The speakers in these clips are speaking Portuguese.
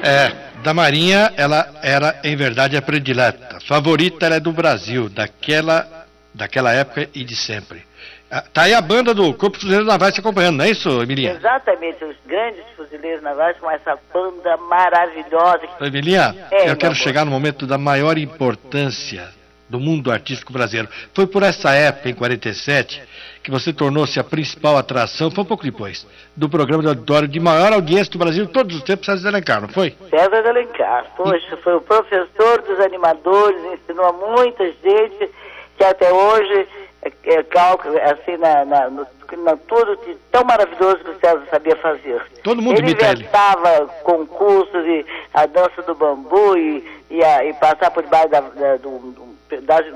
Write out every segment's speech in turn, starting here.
Da Marinha, ela era, em verdade, a predileta. Favorita ela é do Brasil, daquela época e de sempre. Tá aí a banda do Corpo Fuzileiro Naval se acompanhando, não é isso, Emilinha? Exatamente, os grandes fuzileiros navais com essa banda maravilhosa. Emilinha, eu quero chegar no momento da maior importância do mundo artístico brasileiro. Foi por essa época, em 47, que você tornou-se a principal atração, foi um pouco depois, do programa de auditório de maior audiência do Brasil todos os tempos, César de Alencar, não foi? César de Alencar, poxa, foi o professor dos animadores, ensinou a muita gente que até hoje cálculo, assim, tudo de tão maravilhoso que o César sabia fazer. Todo mundo imita ele. Ele inventava concursos e a dança do bambu e passar por debaixo do pedaço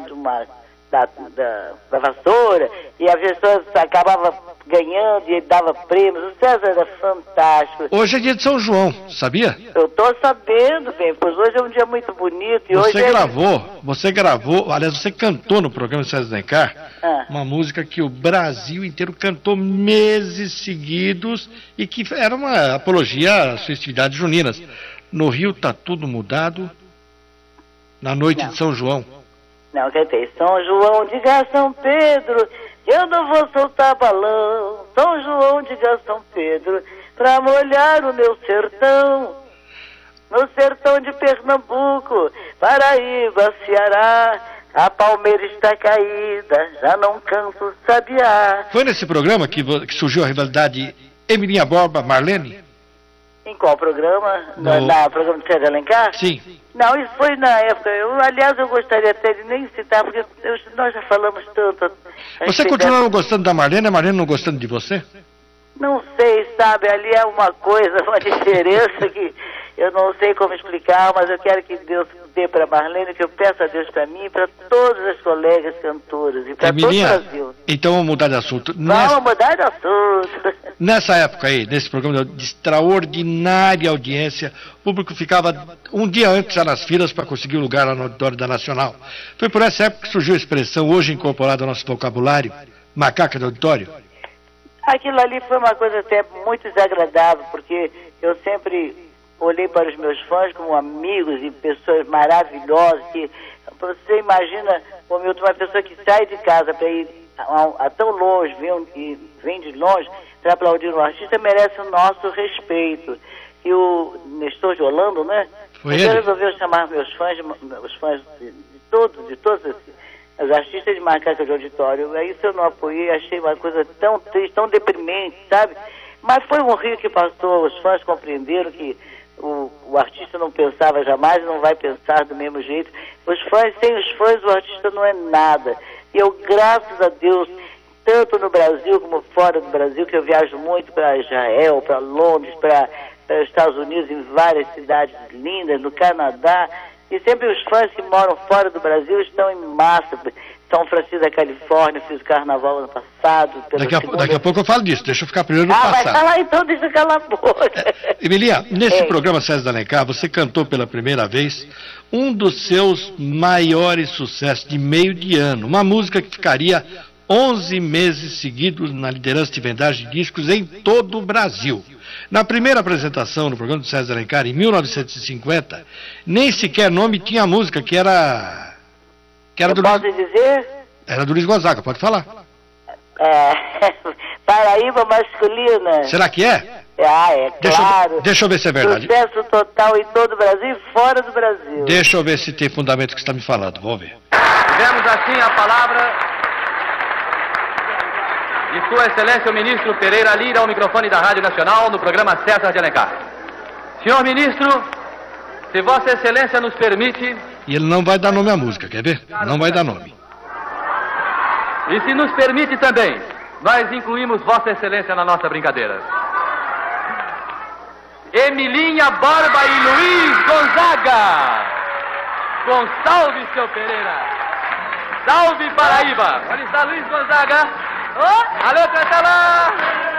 da vassoura, e as pessoas acabavam ganhando e ele dava prêmios. O César era fantástico. Hoje é dia de São João, sabia? Eu estou sabendo, bem, pois hoje é um dia muito bonito. E você gravou, aliás, você cantou no programa César de Alencar uma música que o Brasil inteiro cantou meses seguidos e que era uma apologia às festividades juninas. No Rio tá tudo mudado, na noite de São João. Não, cantei São João, diga São Pedro, eu não vou soltar balão. São João, diga São Pedro, pra molhar o meu sertão. No sertão de Pernambuco, Paraíba, Ceará, a palmeira está caída, já não canto o sabiá. Foi nesse programa que surgiu a rivalidade Emilinha Borba, Marlene? Em qual programa? No programa de César de Alencar? Sim. Não, isso foi na época. Aliás, eu gostaria até de nem citar, porque nós já falamos tanto. Você continua gostando da Marlene, a Marlene não gostando de você? Não sei, sabe, ali é uma coisa, uma diferença que eu não sei como explicar, mas eu quero que Deus dê para Marlene, que eu peço a Deus para mim e para todas as colegas cantoras e para todo o Brasil. Então vamos mudar de assunto. Vamos mudar de assunto. Nessa época aí, nesse programa de extraordinária audiência, o público ficava um dia antes já nas filas para conseguir um lugar lá no auditório da Nacional. Foi por essa época que surgiu a expressão, hoje incorporada ao nosso vocabulário, macaca de auditório. Aquilo ali foi uma coisa até muito desagradável, porque eu sempre olhei para os meus fãs como amigos e pessoas maravilhosas, que você imagina, ô Milton, uma pessoa que sai de casa para ir a tão longe, vem de longe, para aplaudir um artista, merece o nosso respeito. E o Nestor de Holanda, né? Ele resolveu chamar meus fãs, os fãs de todos os artistas de macaca de auditório. Isso eu não apoiei, achei uma coisa tão triste, tão deprimente, sabe? Mas foi um rio que passou, os fãs compreenderam que o artista não pensava jamais, não vai pensar do mesmo jeito. Sem os fãs, o artista não é nada. E eu, graças a Deus, tanto no Brasil como fora do Brasil, que eu viajo muito para Israel, para Londres, para Estados Unidos, em várias cidades lindas, no Canadá, e sempre os fãs que moram fora do Brasil estão em massa. São Francisco da Califórnia, fiz o carnaval ano passado. Daqui a pouco eu falo disso, deixa eu ficar primeiro no passado. Vai falar então, deixa eu calar a boca. Emilinha, nesse programa César de Alencar, você cantou pela primeira vez um dos seus maiores sucessos de meio de ano, uma música que ficaria 11 meses seguidos na liderança de vendagem de discos em todo o Brasil. Na primeira apresentação no programa do César de Alencar, em 1950, nem sequer nome tinha a música, que era do posso dizer? Era do Luiz Gonzaga, pode falar. Paraíba masculina. Será que é? Claro. Deixa eu ver se é verdade. Sucesso total em todo o Brasil e fora do Brasil. Deixa eu ver se tem fundamento que você está me falando, vamos ver. Tivemos assim a palavra de Sua Excelência o Ministro Pereira Lira ao microfone da Rádio Nacional no programa César de Alencar. Senhor Ministro, se Vossa Excelência nos permite... E ele não vai dar nome à música, quer ver? Não vai dar nome. E se nos permite também, nós incluímos Vossa Excelência na nossa brincadeira. Emilinha Borba e Luiz Gonzaga. Com salve, seu Pereira. Salve, Paraíba. Onde está Luiz Gonzaga? A letra está lá.